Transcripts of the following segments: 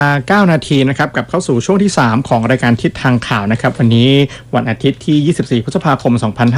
9 นาทีนะครับกับเข้าสู่ช่วงที่ 3 ของรายการทิศทางข่าวนะครับวันนี้วันอาทิตย์ที่ 24 พฤษภาคม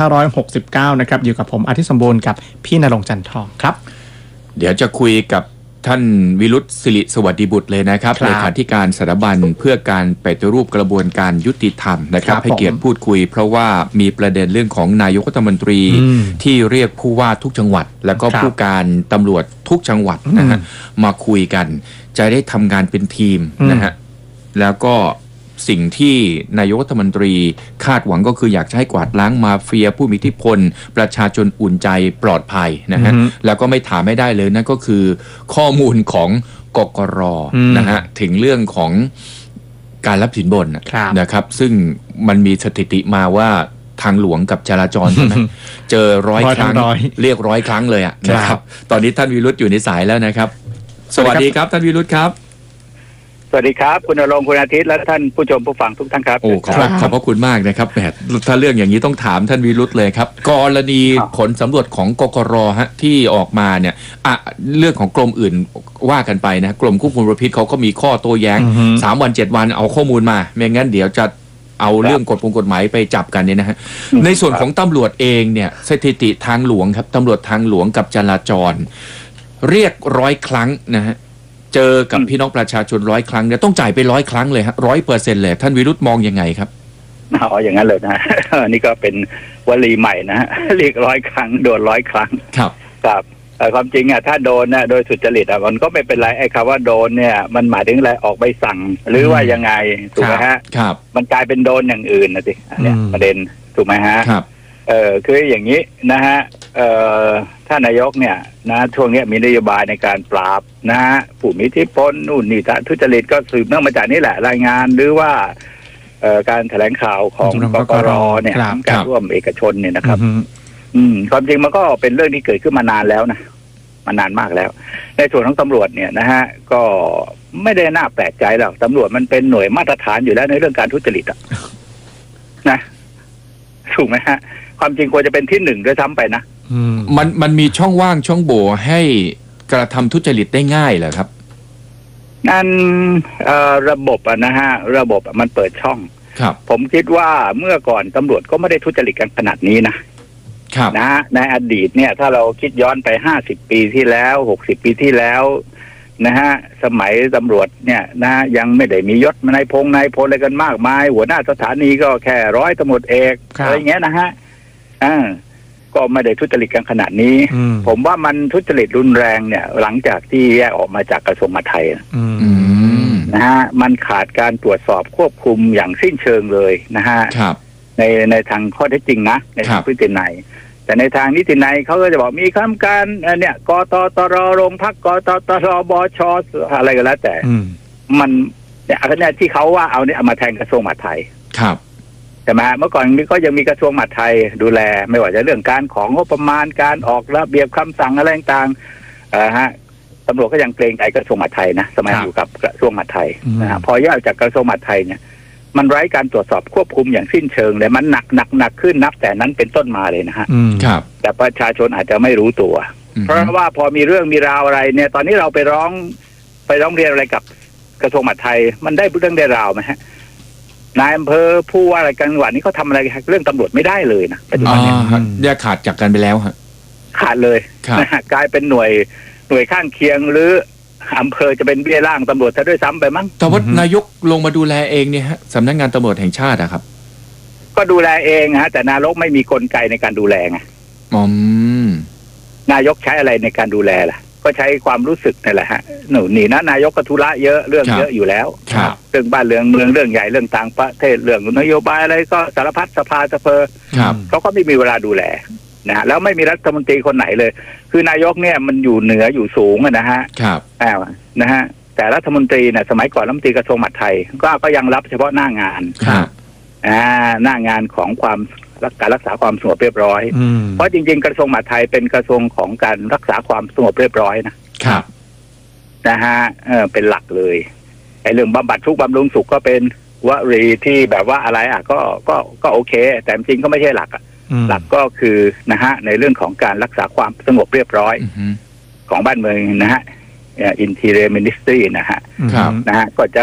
2569 นะครับอยู่กับผมอาทิตย์สมบูรณ์กับพี่ณรงค์จันทองครับเดี๋ยวจะคุยกับท่านวิรุธศิริสวัสดิบุตรเลยนะครับเลขาธิการสถาบันเพื่อการปฏิรูปกระบวนการยุติธรรมนะครับให้เกียรติพูดคุยเพราะว่ามีประเด็นเรื่องของนายกรัฐมนตรีที่เรียกผู้ว่าทุกจังหวัดแล้วก็ผู้การตำรวจทุกจังหวัดนะฮะมาคุยกันจะได้ทำงานเป็นทีมนะฮะแล้วก็สิ่งที่นายกรัฐมนตรีคาดหวังก็คืออยากจะให้กวาดล้างมาเฟียผู้มีอิทธิพลประชาชนอุ่นใจปลอดภัยนะฮะแล้วก็ไม่ถามไม่ได้เลยนั่นก็คือข้อมูลของกกร.นะฮะถึงเรื่องของการรับสินบนนะครับซึ่งมันมีสถิติมาว่าทางหลวงกับจราจรใช่ไหมเจอ100 ครั้งเรียก100 ครั้งเลยอะนะครับตอนนี้ท่านวิรุธอยู่ในสายแล้วนะครับสวัสดีครับท่านวิรุธครับสวัสดีครับคุณณรงค์คุณอาทิตย์และท่านผู้ชมผู้ฟังทุกท่านครับโอ้ขอบพระคุณมากนะครับแหมถ้าเรื่องอย่างนี้ต้องถามท่านวิรุธเลยครับกรณีผลสำรวจของกกร.ฮะที่ออกมาเนี่ยเรื่องของกรมอื่นว่ากันไปนะกรมควบคุมมลพิษเขาก็มีข้อโต้แย้ง3 วัน 7 วันเอาข้อมูลมาไม่งั้นเดี๋ยวจะเอาเรื่องกฎหมายไปจับกันเนี่ยนะฮะในส่วนของตำรวจเองเนี่ยสถิติทางหลวงครับตำรวจทางหลวงกับจราจรเรียก100 ครั้งนะฮะเจอกับพี่น้องประชาชน100 ครั้งเนี่ยต้องจ่ายไป100 ครั้งเลยฮะ100%เลยท่านวิรุธมองยังไงครับอย่างนั้นเลยนะนี่ก็เป็นวลีใหม่นะเรียก100 ครั้งโดน100 ครั้งครับครับความจริงถ้าโดนโดยสุจริตมันก็ไม่เป็นไรไอ้คำว่าโดนเนี่ยมันหมายถึงอะไรออกใบสั่งหรือว่ายังไงถูกไหมฮะครับมันกลายเป็นโดนอย่างอื่นนะสิเนี่ยประเด็นถูกไหมฮะครับคืออย่างนี้นะฮะท่านนายกเนี่ยนะช่วงนี้มีนโยบายในการปราบนะฮะผู้มีอิทธิพลนู่นนี่ทุจริตก็สืบเนื่องมาจากนี่แหละรายงานหรือว่าการแถลงข่าวของกกร.เนี่ยการร่วมเอกชนเนี่ยนะครับความจริงมันก็เป็นเรื่องที่เกิดขึ้นมานานแล้วนะมานานมากแล้วในส่วนของตำรวจเนี่ยนะฮะก็ไม่ได้น่าแปลกใจหรอกตำรวจมันเป็นหน่วยมาตรฐานอยู่แล้วในเรื่องการทุจริตนะถูกไหมฮะความจริงควรจะเป็นที่ 1ด้วยซ้ำไปนะมันมีช่องว่างช่องโหว่ให้กระทำทุจริตได้ง่ายเหรอครับนั่นระบบนะฮะระบบมันเปิดช่องครับผมคิดว่าเมื่อก่อนตำรวจก็ไม่ได้ทุจริตกันขนาดนี้นะครับนะฮะในอดีตเนี่ยถ้าเราคิดย้อนไป50 ปีที่แล้ว60 ปีที่แล้วนะฮะสมัยตำรวจเนี่ยนะยังไม่ได้มียศนายพลอะไรกันมากมายหัวหน้าสถานีก็แค่ร้อยตำรวจเอกอะไรเงี้ยนะฮะก็ไม่ได้ทุจริตกันขนาดนี้ผมว่ามันทุจริตรุนแรงเนี่ยหลังจากที่แยกออกมาจากกระทรวงมหาดไทยนะฮะมันขาดการตรวจสอบควบคุมอย่างสิ้นเชิงเลยนะฮะในทางข้อเท็จจริงนะในทางพฤตินัยแต่ในทางนิตินัยเขาก็จะบอกมีคำการเนี่ยกตตรโรงพักกตตรบชอะไรก็แล้วแต่มันเนี่ยที่เขาว่าเอาเนี่ยเอามาแทนกระทรวงมหาดไทยครับใช่ไหมเมื่อก่อนก็ยังมีกระทรวงมหาดไทยดูแลไม่ว่าจะเรื่องการของงบประมาณการออกระเบียบคำสั่งอะไรต่างๆฮะตำรวจก็ยังเกรงใจกระทรวงมหาดไทยนะสมัยอยู่กับกระทรวงมหาดไทยนะฮะพอแยกจากกระทรวงมหาดไทยเนี่ยมันไร้การตรวจสอบควบคุมอย่างสิ้นเชิงเลยมันหนักขึ้นนับแต่นั้นเป็นต้นมาเลยนะฮะครับแต่ประชาชนอาจจะไม่รู้ตัวเพราะว่าพอมีเรื่องมีราวอะไรเนี่ยตอนนี้เราไปร้องเรียนอะไรกับกระทรวงมหาดไทยมันได้เรื่องได้ราวไหมฮะนายอำเภอผู้ว่าอะไรกันจังหวัดนี้เขาทำอะไรเรื่องตำรวจไม่ได้เลยนะปัจจุบันเนี่ยแยกขาดจากกันไปแล้วฮะขาดเลยกลายเป็นหน่วยข้างเคียงหรืออำเภอจะเป็นเบี้ยล่างตำรวจซะด้วยซ้ำไปมั้งแต่ว่านายกลงมาดูแลเองเนี่ยฮะสำนักงานตำรวจแห่งชาติอะครับก็ดูแลเองฮะแต่นายกไม่มีกลไกในการดูแลไงนายกใช้อะไรในการดูแลล่ะก็ใช้ความรู้สึกนี่แหละฮะนี่นะนายกก็ธุระเยอะเรื่องเยอะอยู่แล้วเรื่องบ้านเรื่องเมืองเรื่องใหญ่เรื่องต่างประเทศเรื่องนโยบายอะไรก็สารพัดสภาสภาเขาก็ไม่มีเวลาดูแลนะฮะแล้วไม่มีรัฐมนตรีคนไหนเลยคือนายกเนี่ยมันอยู่เหนืออยู่สูงนะฮะนะฮะแต่รัฐมนตรีเนี่ยสมัยก่อนรัฐมนตรีกระทรวงมหาดไทยก็ยังรับเฉพาะหน้างานหน้างานของการรักษาความสงบเรียบร้อยเพราะจริงๆกระทรวงมหาดไทยเป็นกระทรวงของการรักษาความสงบเรียบร้อยนะครับนะฮะเป็นหลักเลยไอ้เรื่องบำบัดทุกข์บำรุงสุขก็เป็นวลีที่แบบว่าอะไรก็โอเคแต่จริงก็ไม่ใช่หลักหลักก็คือนะฮะในเรื่องของการรักษาความสงบเรียบร้อยของบ้านเมืองนะฮะ Interior Ministry นะฮะครับนะฮะก็จะ